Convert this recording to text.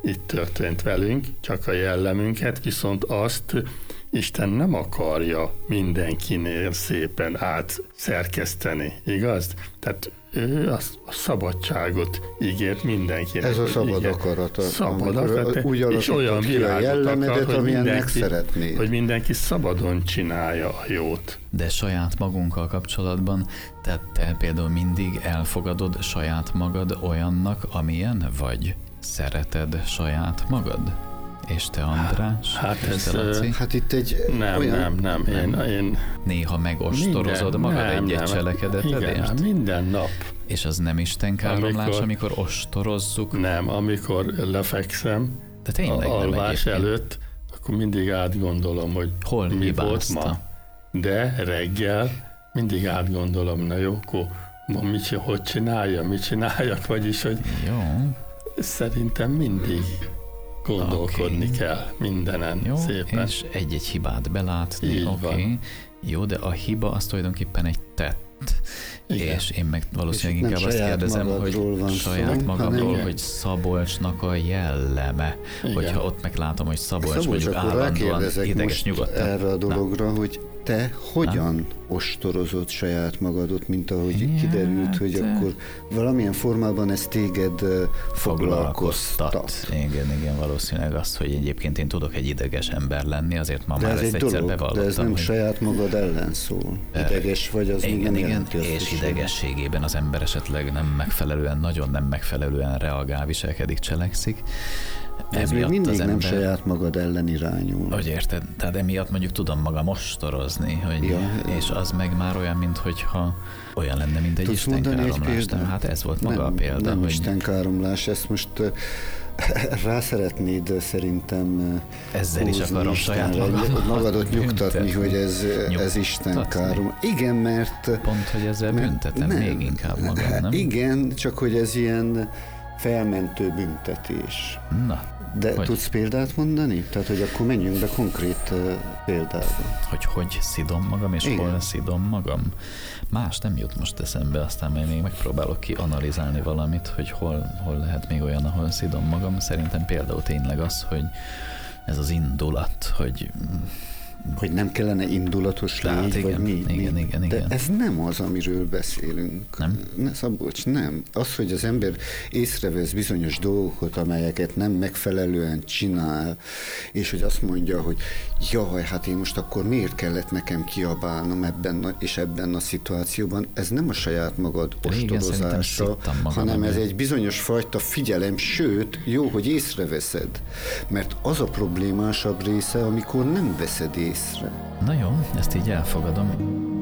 itt történt velünk, csak a jellemünket, viszont azt Isten nem akarja mindenkinél szépen átszerkeszteni, igaz? Tehát ő a szabadságot ígért mindenkinek. Ez a szabad akarat. Szabad akarat, úgy és olyan világot akar, hogy mindenki szabadon csinálja a jót. De saját magunkkal kapcsolatban, tehát te például mindig elfogadod saját magad olyannak, amilyen vagy? Szereted saját magad? És te, András? Hát itt egy Nem. Én néha megostorozod magad egy cselekedetedért? Igen, minden nap. És az nem istenkáromlás, amikor ostorozzuk? Nem, amikor lefekszem, de tényleg alvás előtt, akkor mindig átgondolom, hogy hol mi volt ma. De reggel mindig átgondolom, na jó, akkor hogy mit csináljak, vagyis, hogy jó. Szerintem mindig gondolkodni kell mindenen jó, szépen. És egy-egy hibát belátni, oké. Jó, de a hiba az tulajdonképpen egy tett. Igen. És én meg valószínűleg inkább azt kérdezem, hogy saját magamról, hogy Szabolcsnak a jelleme. Igen. Hogyha ott meglátom, hogy Szabolcs mondjuk állandóan ideges nyugodt. Erre a dologra, hogy te hogyan ostorozod saját magadot, mint ahogy kiderült, hogy akkor valamilyen formában ez téged foglalkoztat. Igen, valószínűleg azt, hogy egyébként én tudok egy ideges ember lenni, azért ma már ezt egyszer bevallottam. De ez nem saját magad ellen szól. Ideges vagy, az igen, még nem jelenti azt és idegességében az ember esetleg nagyon nem megfelelően reagál, viselkedik, cselekszik. Ez még mindig nem saját magad ellen irányul. Hogy érted? Tehát emiatt mondjuk tudom magam ostorozni, hogy és az meg már olyan, mintha olyan lenne, mint egy istenkáromlás. Hát ez volt maga a példa. Nem istenkáromlás, ezt most rá szeretnéd szerintem ezzel is akarom saját magadot nyugtatni, hogy ez istenkáromlás. Igen, mert... Pont, hogy ezzel büntetem még inkább magam, nem? Igen, csak hogy ez ilyen felmentő büntetés. Na, de tudsz példát mondani? Tehát, hogy akkor menjünk be konkrét példába. Hogy szidom magam, és hol szidom magam? Más nem jut most eszembe, aztán majd még megpróbálok kianalizálni valamit, hogy hol lehet még olyan, ahol szidom magam. Szerintem például tényleg az, hogy ez az indulat, hogy nem kellene indulatos légy, vagy mi? Igen. De ez nem az, amiről beszélünk. Nem? Szabolcs, nem. Az, hogy az ember észrevesz bizonyos dolgokat, amelyeket nem megfelelően csinál, és hogy azt mondja, hogy jaj, hát én most akkor miért kellett nekem kiabálnom ebben a szituációban, ez nem a saját magad ostorozása, hanem ez egy bizonyos fajta figyelem, sőt, jó, hogy észreveszed. Mert az a problémásabb része, amikor nem veszed észre. Na jó, ezt így elfogadom.